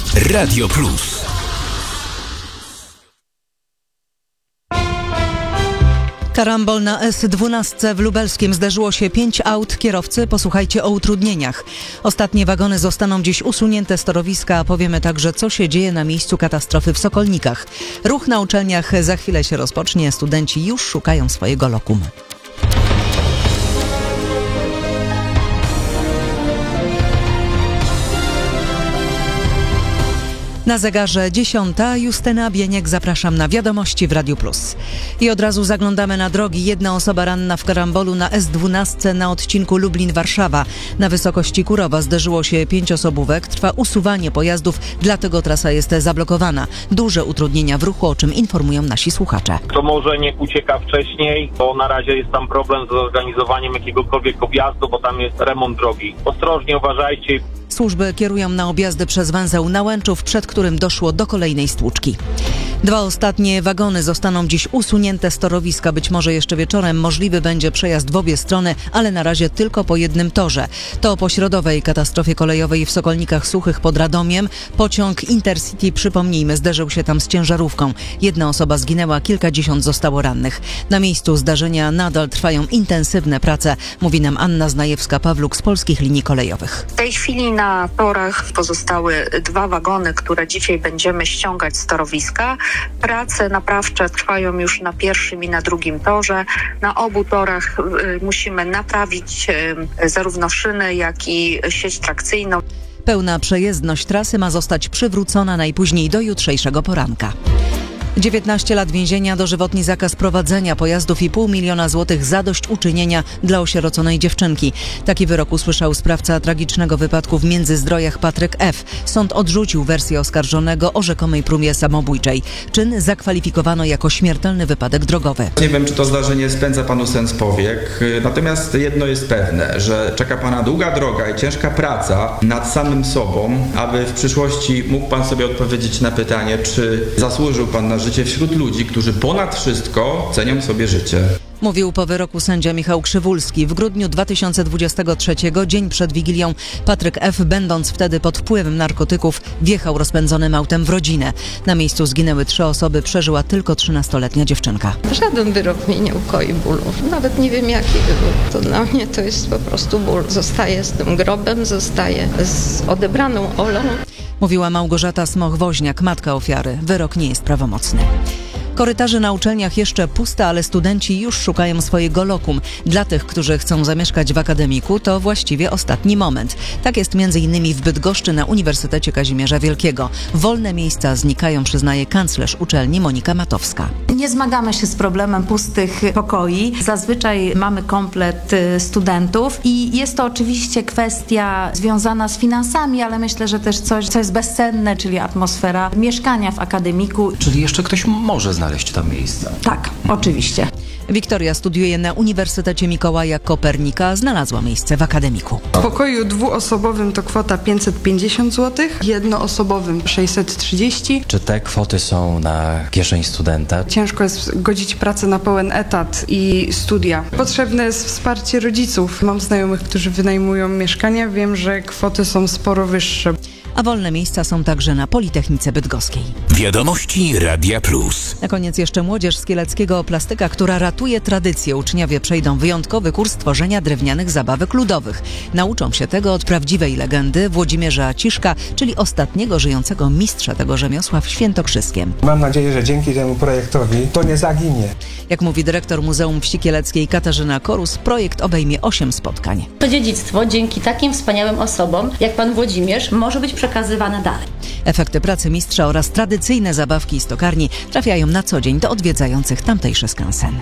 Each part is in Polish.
Radio Plus. Karambol na S12 w Lubelskiem. Zdarzyło się 5 aut. Kierowcy, posłuchajcie o utrudnieniach. Ostatnie wagony zostaną dziś usunięte z torowiska, a powiemy także, co się dzieje na miejscu katastrofy w Sokolnikach. Ruch na uczelniach za chwilę się rozpocznie. Studenci już szukają swojego lokum. Na zegarze 10. Justyna Bieniek, zapraszam na wiadomości w Radiu Plus. I od razu zaglądamy na drogi. Jedna osoba ranna w karambolu na S12 na odcinku Lublin-Warszawa. Na wysokości Kurowa zderzyło się 5 osobówek. Trwa usuwanie pojazdów, dlatego trasa jest zablokowana. Duże utrudnienia w ruchu, o czym informują nasi słuchacze. To może niech ucieka wcześniej, bo na razie jest tam problem z zorganizowaniem jakiegokolwiek objazdu, bo tam jest remont drogi. Ostrożnie uważajcie. Służby kierują na objazdy przez węzeł Nałęczów, przed którym doszło do kolejnej stłuczki. 2 ostatnie wagony zostaną dziś usunięte z torowiska. Być może jeszcze wieczorem możliwy będzie przejazd w obie strony, ale na razie tylko po jednym torze. To po środowej katastrofie kolejowej w Sokolnikach Suchych pod Radomiem. Pociąg Intercity, przypomnijmy, zderzył się tam z ciężarówką. 1 osoba zginęła, kilkadziesiąt zostało rannych. Na miejscu zdarzenia nadal trwają intensywne prace, mówi nam Anna Znajewska-Pawluk z Polskich Linii Kolejowych. W tej chwili na torach pozostały 2 wagony, które dzisiaj będziemy ściągać z torowiska. Prace naprawcze trwają już na pierwszym i na drugim torze. Na obu torach musimy naprawić zarówno szyny, jak i sieć trakcyjną. Pełna przejezdność trasy ma zostać przywrócona najpóźniej do jutrzejszego poranka. 19 lat więzienia, dożywotni zakaz prowadzenia pojazdów i 500 000 złotych zadośćuczynienia dla osieroconej dziewczynki. Taki wyrok usłyszał sprawca tragicznego wypadku w Międzyzdrojach Patryk F. Sąd odrzucił wersję oskarżonego o rzekomej próbie samobójczej. Czyn zakwalifikowano jako śmiertelny wypadek drogowy. Nie wiem, czy to zdarzenie spędza panu sens powiek, natomiast jedno jest pewne, że czeka pana długa droga i ciężka praca nad samym sobą, aby w przyszłości mógł pan sobie odpowiedzieć na pytanie, czy zasłużył pan na życie wśród ludzi, którzy ponad wszystko cenią sobie życie. Mówił po wyroku sędzia Michał Krzywulski. W grudniu 2023, dzień przed Wigilią, Patryk F., będąc wtedy pod wpływem narkotyków, wjechał rozpędzonym autem w rodzinę. Na miejscu zginęły 3 osoby, przeżyła tylko 13-letnia dziewczynka. Żaden wyrok mnie nie ukoi bólu. Nawet nie wiem, jaki wyrok. To dla mnie to jest po prostu ból. Zostaję z tym grobem, zostaję z odebraną Olą. Mówiła Małgorzata Smoch-Woźniak, matka ofiary. Wyrok nie jest prawomocny. Korytarze na uczelniach jeszcze puste, ale studenci już szukają swojego lokum. Dla tych, którzy chcą zamieszkać w akademiku, to właściwie ostatni moment. Tak jest m.in. w Bydgoszczy na Uniwersytecie Kazimierza Wielkiego. Wolne miejsca znikają, przyznaje kanclerz uczelni Monika Matowska. Nie zmagamy się z problemem pustych pokoi. Zazwyczaj mamy komplet studentów i jest to oczywiście kwestia związana z finansami, ale myślę, że też coś, co jest bezcenne, czyli atmosfera mieszkania w akademiku. Czyli jeszcze ktoś może znaleźć tam miejsce. Tak, oczywiście. Wiktoria studiuje na Uniwersytecie Mikołaja Kopernika. Znalazła miejsce w akademiku. W pokoju 2-osobowym to kwota 550 zł, jednoosobowym 630. Czy te kwoty są na kieszeń studenta? Ciężko jest godzić pracę na pełen etat i studia. Potrzebne jest wsparcie rodziców. Mam znajomych, którzy wynajmują mieszkania. Wiem, że kwoty są sporo wyższe. A wolne miejsca są także na Politechnice Bydgoskiej. Wiadomości Radia Plus. Na koniec jeszcze młodzież z Kieleckiego o plastyka, która ratuje tradycję. Uczniowie przejdą wyjątkowy kurs tworzenia drewnianych zabawek ludowych. Nauczą się tego od prawdziwej legendy Włodzimierza Ciszka, czyli ostatniego żyjącego mistrza tego rzemiosła w Świętokrzyskiem. Mam nadzieję, że dzięki temu projektowi to nie zaginie. Jak mówi dyrektor Muzeum Wsi Kieleckiej Katarzyna Korus, projekt obejmie 8 spotkań. To dziedzictwo dzięki takim wspaniałym osobom jak pan Włodzimierz może być przekazywane dalej. Efekty pracy mistrza oraz tradycyjne zabawki z tokarni trafiają na co dzień do odwiedzających tamtejszy skansen.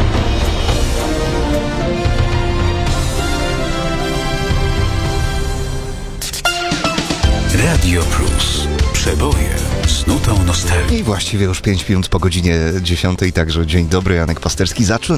Radio Plus. Przeboje z nutą nostalgii. I właściwie już 5 minut po godzinie 10, także dzień dobry, Janek Pasterski zaczyna.